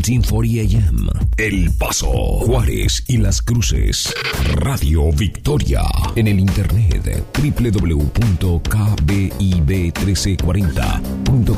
1740 AM. El Paso, Juárez y Las Cruces. Radio Victoria. En el internet www.kbib1340.com.